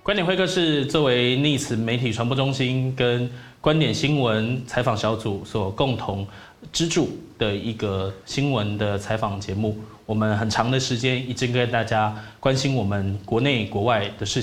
观点会客室作为NIS 媒体传播中心跟观点新闻采访小组所共同资助的一个新闻的采访节目，我们很长的时间一直跟大家关心我们国内国外的事情。